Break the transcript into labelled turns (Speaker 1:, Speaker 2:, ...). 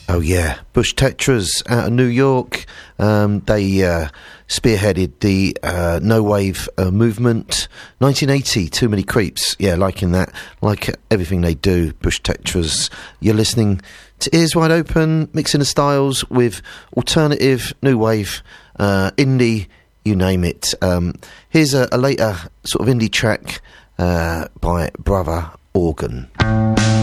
Speaker 1: Oh yeah, Bush Tetras out of New York. They spearheaded the no wave movement. 1980, Too Many Creeps. Yeah, liking that. Like everything they do, Bush Tetras. You're listening to Ears Wide Open, mixing the styles with alternative, new wave, indie, you name it. Here's a later sort of indie track by Brother Organ.